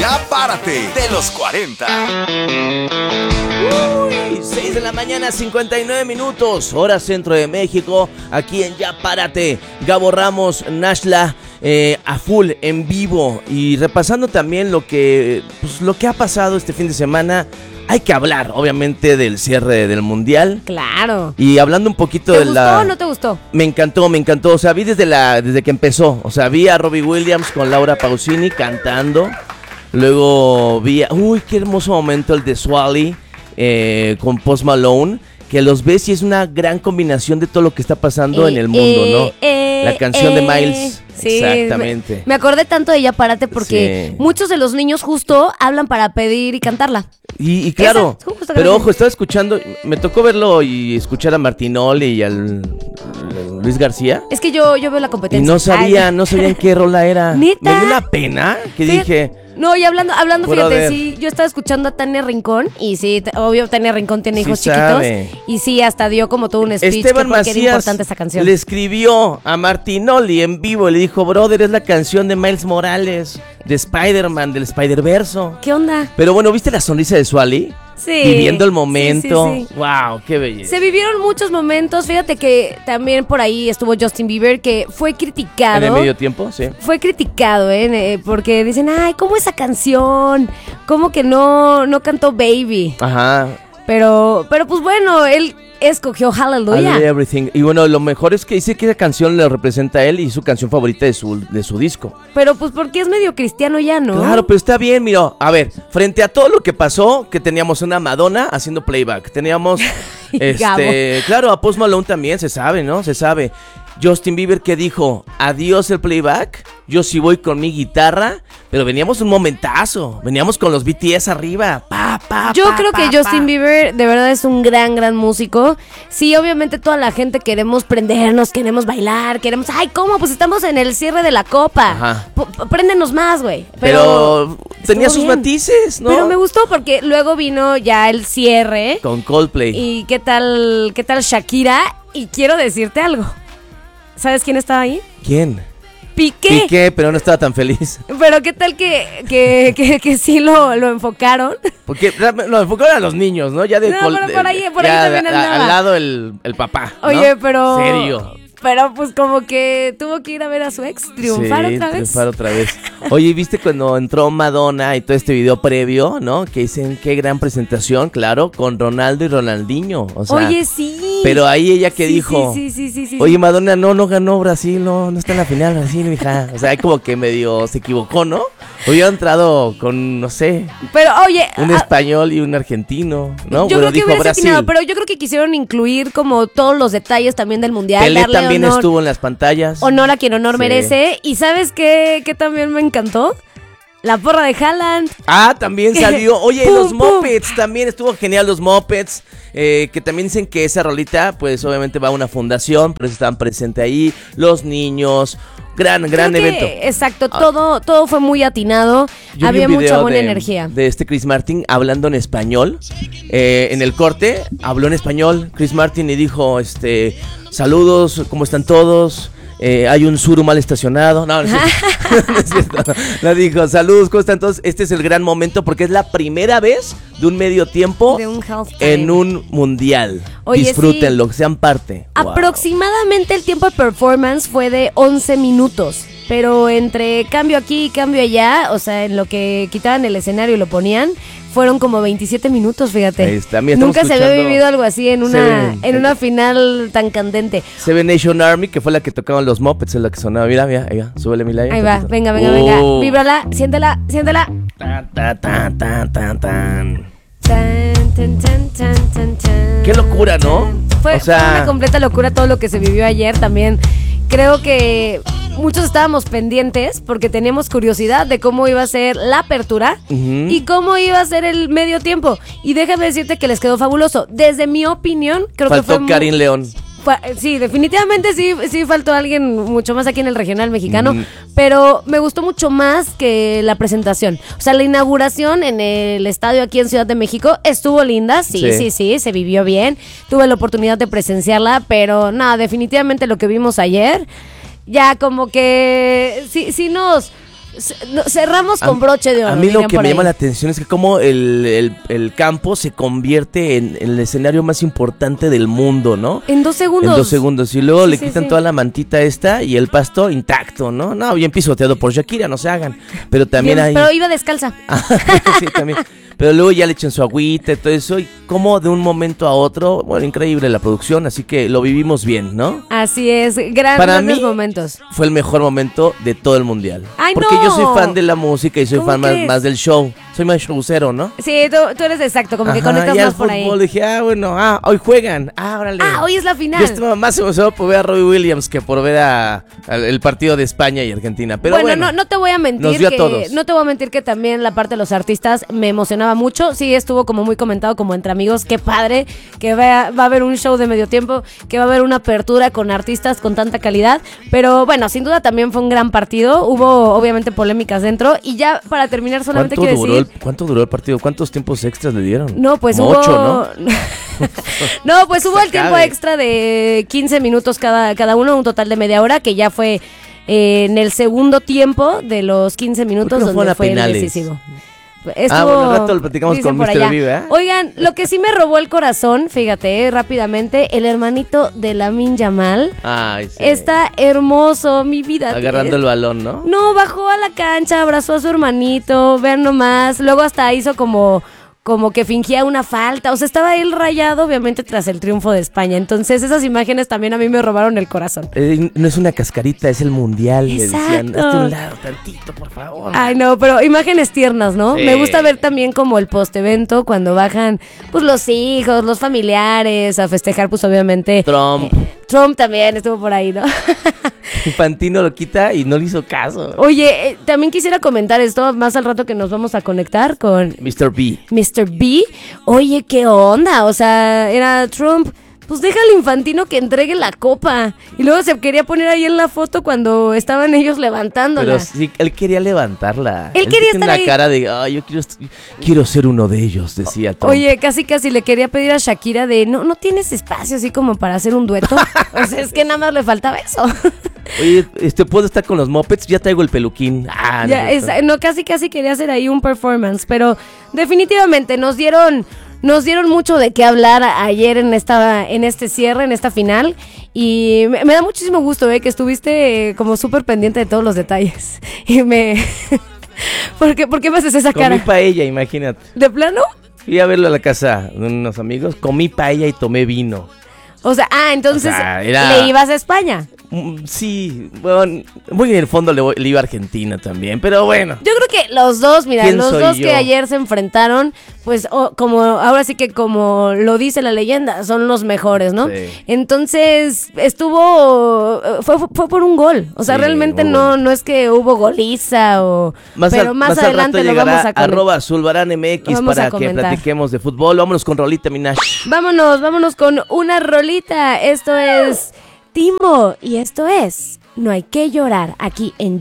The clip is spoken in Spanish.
Ya Párate de los 40. 6 de la mañana, 59 minutos, hora centro de México, aquí en Ya Párate. Gabo Ramos, Nashla, a full, en vivo, y repasando también lo que ha pasado este fin de semana. Hay que hablar, obviamente, del cierre del Mundial. Claro. Y hablando un poquito ¿Te gustó o no te gustó? Me encantó. O sea, vi desde que empezó. O sea, vi a Robbie Williams con Laura Pausini cantando. Luego vi qué hermoso momento el de Swally con Post Malone. Que los ves y es una gran combinación de todo lo que está pasando en el mundo, ¿no? La canción de Miles. Sí, exactamente. Me acordé tanto de Ya Párate porque muchos de los niños justo hablan para pedir y cantarla. Y claro, pero ojo, estaba escuchando, me tocó verlo y escuchar a Martinoli y al Luis García. Es que yo veo la competencia. Y no sabían qué rola era. ¿Neta? Me dio una pena que dije... No, y hablando, brother, fíjate, sí, yo estaba escuchando a Tania Rincón y sí, obvio Tania Rincón tiene hijos sabe. chiquitos y sí, hasta dio como todo un speech Esteban que Macías era importante esa canción. le escribió a Martinoli en vivo y le dijo, brother, es la canción de Miles Morales, de Spider-Man, del Spider-Verso. ¿Qué onda? Pero bueno, ¿viste la sonrisa de Swally? Sí. Viviendo el momento. Sí. Wow, qué belleza. Se vivieron muchos momentos. Fíjate que también por ahí estuvo Justin Bieber, que fue criticado. En el medio tiempo, sí. Fue criticado, porque dicen, ay, ¿cómo esa canción? ¿Cómo que no cantó Baby? Ajá. Pero pues bueno, él escogió Hallelujah. Everything. Y bueno, lo mejor es que dice que esa canción le representa a él y su canción favorita de su disco. Pero pues porque es medio cristiano ya, ¿no? Claro, pero está bien, mira, a ver, frente a todo lo que pasó, que teníamos una Madonna haciendo playback, teníamos, claro, a Post Malone también, se sabe, ¿no? Se sabe. Justin Bieber que dijo, adiós el playback, yo sí voy con mi guitarra, pero veníamos un momentazo, veníamos con los BTS arriba, Yo creo que Justin Bieber de verdad es un gran músico. Sí, obviamente toda la gente queremos prendernos, queremos bailar, ay, ¿cómo? Pues estamos en el cierre de la copa. Ajá. Préndenos más, güey. Pero tenía sus matices, ¿no? Pero me gustó porque luego vino ya el cierre. Con Coldplay. ¿Y qué tal Shakira? Y quiero decirte algo. ¿Sabes quién estaba ahí? ¿Quién? Piqué, pero no estaba tan feliz. Pero qué tal que sí lo enfocaron. Porque lo enfocaron a los niños, ¿no? Ya de pero por ahí también andaba. Al lado el papá, ¿no? Oye, pero... Serio. Pero pues como que tuvo que ir a ver a su ex triunfar otra vez. Oye, ¿viste cuando entró Madonna y todo este video previo, ¿no? Que dicen qué gran presentación, claro, con Ronaldo y Ronaldinho. O sea, oye, sí. Pero ahí ella que dijo, sí. Oye, Madonna, no ganó Brasil, no está en la final Brasil, mija. O sea, como que medio se equivocó, ¿no? Hubiera entrado con, no sé, pero oye, un español y un argentino, ¿no? Yo creo que dijo hubiera Brasil. atinado, pero yo creo que quisieron incluir como todos los detalles también del mundial. Pelé darle también honor, estuvo en las pantallas. honor a quien honor merece. Y ¿sabes qué también me encantó? La porra de Haaland. Ah, también salió. Oye, Pum, los pum. Muppets, también estuvo genial los Muppets. Que también dicen que esa rolita, pues obviamente va a una fundación, pero están presentes ahí los niños. Gran evento. Exacto, todo fue muy atinado. Yo Había vi un video mucha buena energía. de Chris Martin hablando en español. En el corte habló en español Chris Martin y dijo, saludos, ¿cómo están todos? Hay un suru mal estacionado. No es cierto. No es cierto. Le dijo, saludos, ¿cómo están todos? Este es el gran momento porque es la primera vez de un medio tiempo De un halftime. en un mundial. Oye, disfrútenlo, que sean parte. Wow. Aproximadamente el tiempo de performance fue de 11 minutos. Pero entre cambio aquí y cambio allá, o sea, en lo que quitaban el escenario y lo ponían, fueron como 27 minutos, fíjate. Ahí está. Mira, Nunca se había escuchando vivido algo así en una final tan candente. Seven Nation Army, que fue la que tocaban los Muppets, es la que sonaba. Mira, súbele, Milaya. Ahí va, venga. Víbrala, siéntela. Tan, tan, tan, tan, tan, tan. Tan. Qué locura, ¿no? Fue una completa locura todo lo que se vivió ayer también. Creo que muchos estábamos pendientes porque teníamos curiosidad de cómo iba a ser la apertura y cómo iba a ser el medio tiempo. Y déjame decirte que les quedó fabuloso. Desde mi opinión, creo que fue... Faltó Karin León. Sí, definitivamente sí faltó alguien mucho más aquí en el regional mexicano, pero me gustó mucho más que la presentación. O sea, la inauguración en el estadio aquí en Ciudad de México estuvo linda, sí, se vivió bien. Tuve la oportunidad de presenciarla, pero nada, definitivamente lo que vimos ayer, ya como que sí cerramos con broche de oro. A mí lo que me ahí. llama la atención es que como el campo se convierte en el escenario más importante del mundo, ¿no? En 2 segundos. En 2 segundos. Y luego Sí, le sí, quitan sí. toda la mantita esta y el pasto intacto, ¿no? No, bien pisoteado por Shakira, no se hagan. Pero también Bien, hay... pero iba descalza. Sí, también. Pero luego ya le echan su agüita y todo eso. Y como de un momento a otro, bueno, increíble la producción. Así que lo vivimos bien, ¿no? Así es, Para grandes mí, momentos. fue el mejor momento de todo el mundial. ¡Ay, porque no! yo soy fan de la música y soy ¿Cómo fan crees? más del show. Soy más showcero, ¿no? Sí, tú eres exacto, como que Ajá, conectas y más al por fútbol ahí. dije, bueno, hoy juegan. Órale. Hoy es la final. Yo estaba más emocionado por ver a Robbie Williams que por ver el partido de España y Argentina. Pero bueno, no te voy a mentir nos dio a todos. no te voy a mentir que también la parte de los artistas me emocionaba mucho. Sí, estuvo como muy comentado como entre amigos, qué padre que va a haber un show de medio tiempo, que va a haber una apertura con artistas con tanta calidad, pero bueno, sin duda también fue un gran partido. Hubo obviamente polémicas dentro y ya para terminar solamente quiero decir, ¿Cuánto duró el partido? ¿Cuántos tiempos extras le dieron? no, pues Como hubo 8, ¿no? No, pues hubo el tiempo cabe. extra de 15 minutos cada uno, un total de media hora, que ya fue en el segundo tiempo de los 15 minutos no fueron donde a fue el penales? decisivo. Bueno, al rato lo platicamos dicen con por Mr. allá. Vive, ¿eh? Oigan, lo que sí me robó el corazón, fíjate, rápidamente, el hermanito de Lamine Yamal. Ay, sí. Está hermoso, mi vida. Agarrando el balón, ¿no? No, bajó a la cancha, abrazó a su hermanito, vean nomás. Luego hasta hizo como que fingía una falta. O sea, estaba él rayado, obviamente, tras el triunfo de España. Entonces, esas imágenes también a mí me robaron el corazón. No es una cascarita, es el mundial. Le decían, Exacto. hazte un lado tantito, por favor. Ay, no, pero imágenes tiernas, ¿no? Sí. Me gusta ver también como el post-evento, cuando bajan, pues, los hijos, los familiares, a festejar, pues, obviamente. Trump. Trump también estuvo por ahí, ¿no? Infantino lo quita y no le hizo caso. Oye, también quisiera comentar esto más al rato que nos vamos a conectar con Mr. B. Mr. B. Oye, ¿qué onda? O sea, era Trump. Pues deja al Infantino que entregue la copa. Y luego se quería poner ahí en la foto cuando estaban ellos levantándola. Pero sí, él quería levantarla. Él quería tiene estar una ahí. cara de, yo quiero ser uno de ellos, decía Trump. Oye, casi le quería pedir a Shakira de, no tienes espacio así como para hacer un dueto. O sea, es que nada más le faltaba eso. Oye, ¿puedo estar con los Muppets? Ya traigo el peluquín. Ya, casi quería hacer ahí un performance, pero definitivamente nos dieron mucho de qué hablar ayer en este cierre, en esta final, y me da muchísimo gusto que estuviste como súper pendiente de todos los detalles. Y ¿Por qué me haces esa cara? Comí paella, imagínate. ¿De plano? Fui a verlo a la casa de unos amigos, comí paella y tomé vino. O sea, entonces O sea, era- le ibas a España. Sí, bueno, muy en el fondo le iba a Argentina también, pero bueno. Yo creo que los dos, mira, ¿Quién los soy dos yo? que ayer se enfrentaron, pues ahora sí que como lo dice la leyenda, son los mejores, ¿no? Sí. Entonces fue por un gol, o sea, Sí, realmente muy no, bueno. no es que hubo goliza pero más al adelante rato lo llegará vamos a comentar. @Zulbarán_MX Lo vamos a para que comentar. platiquemos de fútbol. Vámonos con rolita, Minash. Vámonos con una rolita. Esto es Timo y esto es No hay que llorar aquí en